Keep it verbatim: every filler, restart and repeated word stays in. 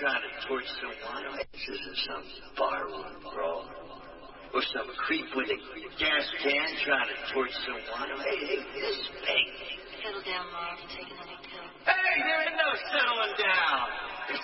trying to torch someone. This isn't some barroom brawl. Or some creep with a gas can trying to torch someone. Hey, hey, this is Pink. Settle down, Marv, and take another pill. Hey, there ain't no settling down. This